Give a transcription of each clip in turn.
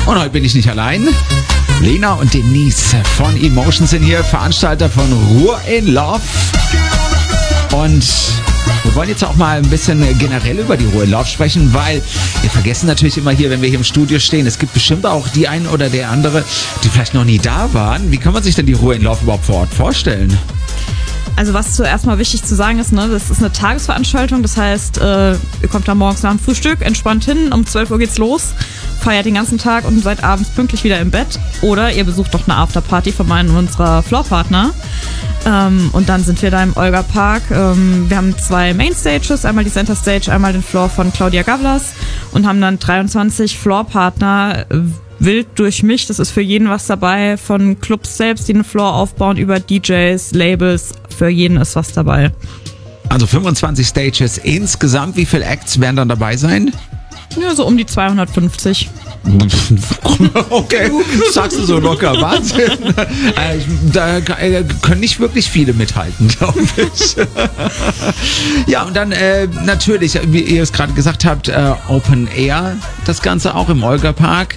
Und heute bin ich nicht allein. Lena und Denise von Emotion sind hier, Veranstalter von Ruhr in Love. Und wir wollen jetzt auch mal ein bisschen generell über die Ruhr in Love sprechen, weil wir vergessen natürlich immer hier, wenn wir hier im Studio stehen, es gibt bestimmt auch die einen oder der andere, die vielleicht noch nie da waren. Wie kann man sich denn die Ruhr in Love überhaupt vor Ort vorstellen? Also was zuerst mal wichtig zu sagen ist, ne, das ist eine Tagesveranstaltung, das heißt, ihr kommt da morgens nach dem Frühstück entspannt hin, um 12 Uhr geht's los, feiert den ganzen Tag und seid abends pünktlich wieder im Bett. Oder ihr besucht doch eine Afterparty von einem unserer Floorpartner. Und dann sind wir da im Olga Park. Wir haben 2 Mainstages, einmal die Center Stage, einmal den Floor von Claudia Gavlas und haben dann 23 Floorpartner wild durchmischt. Das ist für jeden was dabei, von Clubs selbst, die einen Floor aufbauen, über DJs, Labels, für jeden ist was dabei. Also 25 Stages insgesamt. Wie viele Acts werden dann dabei sein? Ja, so um die 250. Okay, sagst du so locker. Wahnsinn. Da können nicht wirklich viele mithalten, glaube ich. Ja, und dann natürlich, wie ihr es gerade gesagt habt, Open Air, das Ganze auch im Olga Park.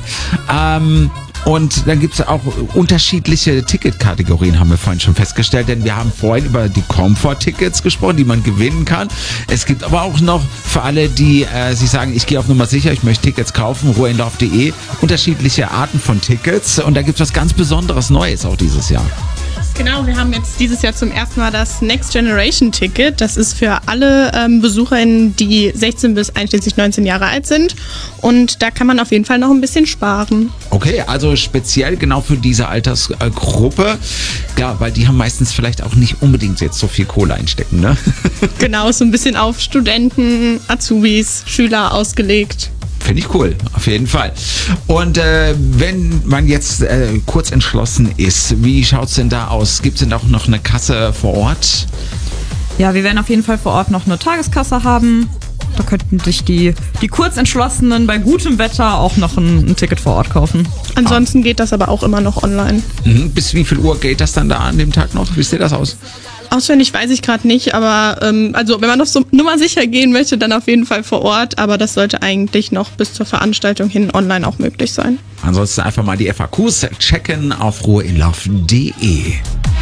Und dann gibt es auch unterschiedliche Ticketkategorien, haben wir vorhin schon festgestellt, denn wir haben vorhin über die Comfort-Tickets gesprochen, die man gewinnen kann. Es gibt aber auch noch für alle, die sich sagen, ich gehe auf Nummer sicher, ich möchte Tickets kaufen, ruhrinlove.de, unterschiedliche Arten von Tickets und da gibt es was ganz Besonderes Neues auch dieses Jahr. Genau, wir haben jetzt dieses Jahr zum ersten Mal das Next Generation Ticket. Das ist für alle BesucherInnen, die 16 bis einschließlich 19 Jahre alt sind. Und da kann man auf jeden Fall noch ein bisschen sparen. Okay, also speziell genau für diese Altersgruppe. Ja, weil die haben meistens vielleicht auch nicht unbedingt jetzt so viel Kohle einstecken, ne? Genau, so ein bisschen auf Studenten, Azubis, Schüler ausgelegt. Finde ich cool, auf jeden Fall. Und wenn man jetzt kurz entschlossen ist, wie schaut es denn da aus? Gibt es denn auch noch eine Kasse vor Ort? Ja, wir werden auf jeden Fall vor Ort noch eine Tageskasse haben. Da könnten sich die Kurzentschlossenen bei gutem Wetter auch noch ein Ticket vor Ort kaufen. Ansonsten geht das aber auch immer noch online. Bis wie viel Uhr geht das dann da an dem Tag noch? Wie sieht das aus? Auswendig weiß ich gerade nicht, aber also wenn man noch so Nummer sicher gehen möchte, dann auf jeden Fall vor Ort. Aber das sollte eigentlich noch bis zur Veranstaltung hin online auch möglich sein. Ansonsten einfach mal die FAQs checken auf ruhrinlove.de.